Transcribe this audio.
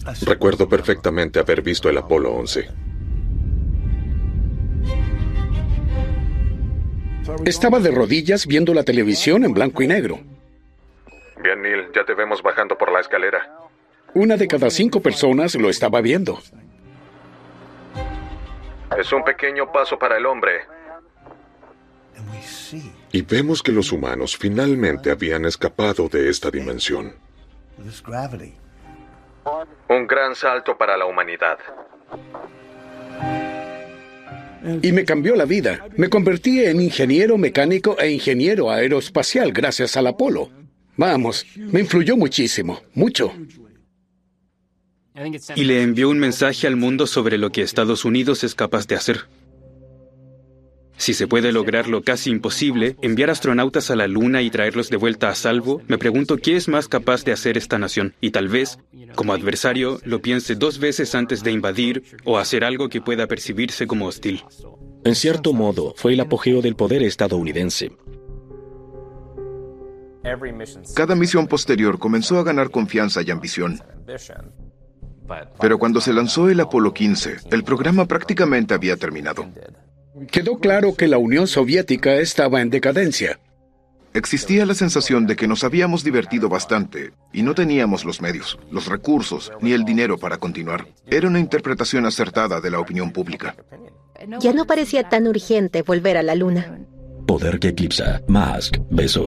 Recuerdo perfectamente haber visto el Apolo 11. Estaba de rodillas viendo la televisión en blanco y negro. Bien, Neil, ya te vemos bajando por la escalera. 1 de cada 5 personas lo estaba viendo. Es un pequeño paso para el hombre. Y vemos que los humanos finalmente habían escapado de esta dimensión. Un gran salto para la humanidad. Y me cambió la vida. Me convertí en ingeniero mecánico e ingeniero aeroespacial gracias al Apolo. Vamos, me influyó muchísimo, mucho. Y le envió un mensaje al mundo sobre lo que Estados Unidos es capaz de hacer. Si se puede lograr lo casi imposible, enviar astronautas a la Luna y traerlos de vuelta a salvo, me pregunto qué es más capaz de hacer esta nación. Y tal vez, como adversario, lo piense 2 veces antes de invadir o hacer algo que pueda percibirse como hostil. En cierto modo, fue el apogeo del poder estadounidense. Cada misión posterior comenzó a ganar confianza y ambición. Pero cuando se lanzó el Apolo 15, el programa prácticamente había terminado. Quedó claro que la Unión Soviética estaba en decadencia. Existía la sensación de que nos habíamos divertido bastante y no teníamos los medios, los recursos ni el dinero para continuar. Era una interpretación acertada de la opinión pública. Ya no parecía tan urgente volver a la Luna. Poder que eclipsa. Musk, beso.